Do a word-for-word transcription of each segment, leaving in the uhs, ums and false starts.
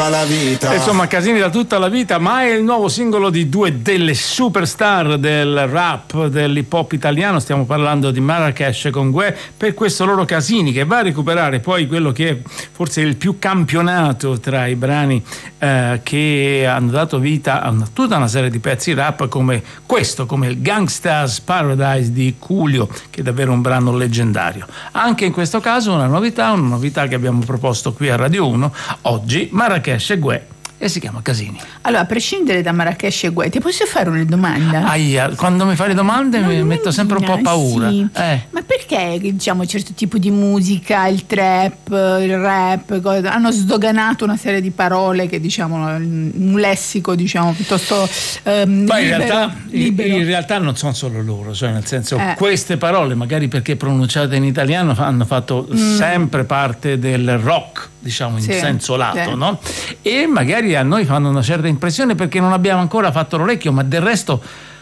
tutta la vita. Insomma, Casini da tutta la vita, ma è il nuovo singolo di due delle superstar del rap, dell'hip hop italiano. Stiamo parlando di Marracash con Guè, per questo loro Casini, che va a recuperare poi quello che è forse il più campionato tra i brani eh, che hanno dato vita a una, tutta una serie di pezzi rap come questo, come il Gangsta's Paradise di Coolio, che è davvero un brano leggendario. Anche in questo caso una novità, una novità che abbiamo proposto qui a Radio uno oggi, Marracash e Guè, e si chiama Casini. Allora, a prescindere da Marracash e Guè, ti posso fare una domanda? Aia, quando mi fai le domande no, mi metto sempre un po' paura. Sì. Eh. Ma perché, diciamo, certo tipo di musica, il trap, il rap, cosa, hanno sdoganato una serie di parole che, diciamo, un lessico, diciamo, piuttosto ehm, Poi libero, in realtà, libero. in realtà non sono solo loro, cioè nel senso eh. queste parole, magari perché pronunciate in italiano, hanno fatto mm. sempre parte del rock, diciamo, in sì, senso lato, sì. no? E magari a noi fanno una certa impressione perché non abbiamo ancora fatto l'orecchio, ma del resto,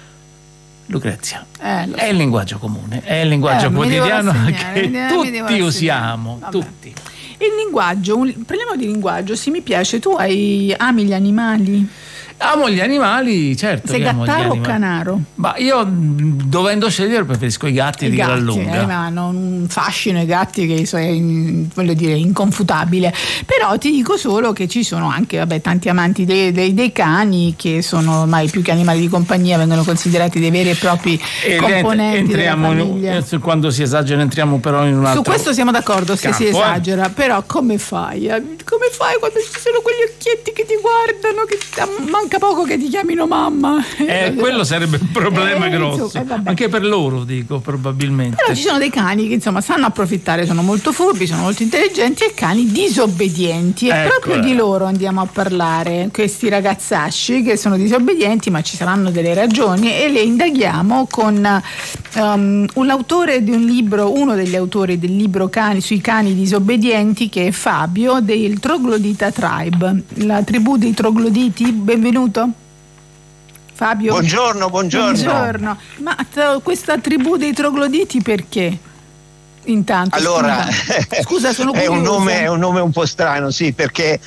Lucrezia, eh, è il linguaggio comune, è il linguaggio eh, quotidiano rassegnare, che tutti usiamo, Vabbè. tutti. Il linguaggio, un, parliamo di linguaggio, sì, mi piace. Tu hai, ami gli animali? Amo gli animali, certo. Sei gattaro o canaro? Ma io, dovendo scegliere, preferisco i gatti I di gatti, gran lunga. Eh, ma hanno un fascino i gatti che è, voglio dire, inconfutabile. Però ti dico solo che ci sono anche, vabbè, tanti amanti dei, dei, dei cani, che sono ormai più che animali di compagnia, vengono considerati dei veri e propri e componenti entriamo della famiglia. In, quando si esagera entriamo però in un altro Su questo siamo d'accordo, se campo, si esagera, eh? Però come fai? Come fai quando ci sono quegli occhietti che ti guardano, che manca poco che ti chiamino mamma? Eh, quello sarebbe un problema eh, grosso, insomma, eh, anche per loro, dico, probabilmente. Però ci sono dei cani che, insomma, sanno approfittare, sono molto furbi, sono molto intelligenti, e cani disobbedienti, e ecco, proprio di loro andiamo a parlare, questi ragazzacci che sono disobbedienti, ma ci saranno delle ragioni, e le indaghiamo con um, un autore di un libro, uno degli autori del libro Cani sui cani disobbedienti, che è Fabio del Troglodita Tribe, la tribù dei trogloditi. Benvenuto Fabio. Buongiorno, buongiorno. Buongiorno. Ma t- questa tribù dei trogloditi perché? Intanto, allora, scusa, scusa sono è un, nome, è un nome un po' strano, sì, perché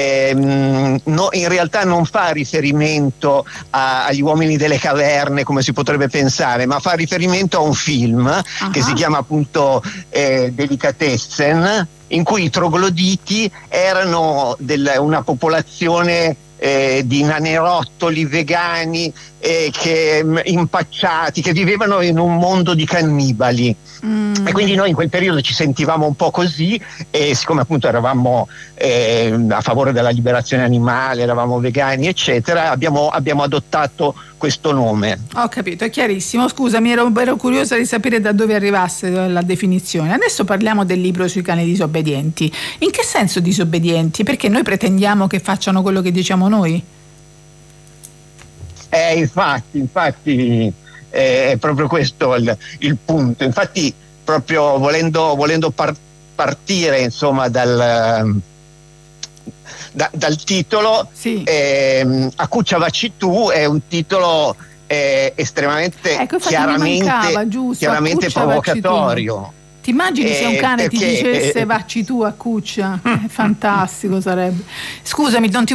ehm, no, in realtà non fa riferimento a, agli uomini delle caverne, come si potrebbe pensare, ma fa riferimento a un film uh-huh. che si chiama appunto eh, Delicatessen, in cui i trogloditi erano del, una popolazione eh, di nanerottoli vegani eh, che impacciati, che vivevano in un mondo di cannibali. Mm. E quindi noi in quel periodo ci sentivamo un po' così, e siccome appunto eravamo eh, a favore della liberazione animale, eravamo vegani eccetera, abbiamo, abbiamo adottato questo nome. Ho capito, è chiarissimo. Scusami, ero, ero curiosa di sapere da dove arrivasse la definizione. Adesso parliamo del libro sui cani disobbedienti. In che senso disobbedienti? Perché noi pretendiamo che facciano quello che diciamo noi? Eh, infatti, infatti eh, è proprio questo il, il punto. Infatti, proprio volendo, volendo par- partire insomma dal, da, dal titolo, sì. eh, Accuccia vacci tu è un titolo eh, estremamente ecco, chiaramente, mancava, giusto, chiaramente provocatorio. Ti immagini eh, se un cane perché, ti dicesse eh, vacci tu a cuccia? Eh, fantastico sarebbe. Scusami, non ti